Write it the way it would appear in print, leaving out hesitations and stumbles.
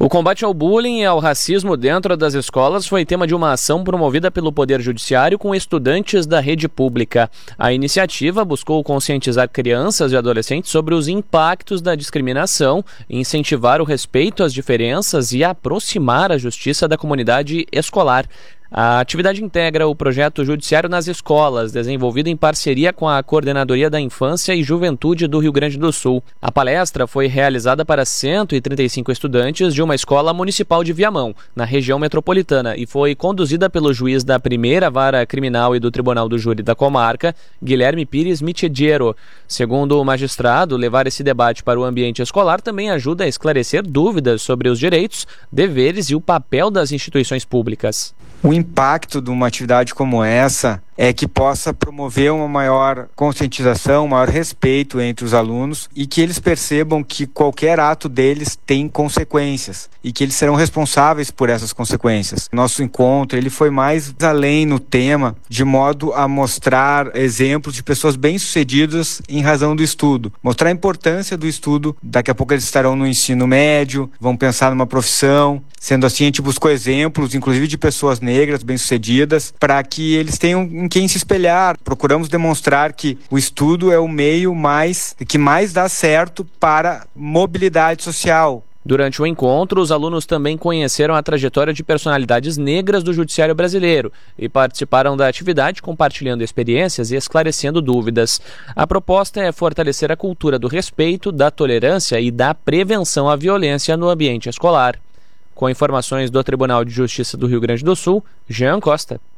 O combate ao bullying e ao racismo dentro das escolas foi tema de uma ação promovida pelo Poder Judiciário com estudantes da rede pública. A iniciativa buscou conscientizar crianças e adolescentes sobre os impactos da discriminação, incentivar o respeito às diferenças e aproximar a justiça da comunidade escolar. A atividade integra o projeto Judiciário nas Escolas, desenvolvido em parceria com a Coordenadoria da Infância e Juventude do Rio Grande do Sul. A palestra foi realizada para 135 estudantes de uma escola municipal de Viamão, na região metropolitana, e foi conduzida pelo juiz da Primeira Vara Criminal e do Tribunal do Júri da Comarca, Guilherme Pires Michediero. Segundo o magistrado, levar esse debate para o ambiente escolar também ajuda a esclarecer dúvidas sobre os direitos, deveres e o papel das instituições públicas. O impacto de uma atividade como essa é que possa promover uma maior conscientização, um maior respeito entre os alunos e que eles percebam que qualquer ato deles tem consequências e que eles serão responsáveis por essas consequências. Nosso encontro ele foi mais além no tema, de modo a mostrar exemplos de pessoas bem-sucedidas em razão do estudo. Mostrar a importância do estudo. Daqui a pouco eles estarão no ensino médio, vão pensar numa profissão. Sendo assim, a gente buscou exemplos, inclusive de pessoas negras bem-sucedidas, para que eles tenham em quem se espelhar. Procuramos demonstrar que o estudo é o meio que mais dá certo para mobilidade social. Durante o encontro, os alunos também conheceram a trajetória de personalidades negras do Judiciário brasileiro e participaram da atividade compartilhando experiências e esclarecendo dúvidas. A proposta é fortalecer a cultura do respeito, da tolerância e da prevenção à violência no ambiente escolar. Com informações do Tribunal de Justiça do Rio Grande do Sul, Jean Costa.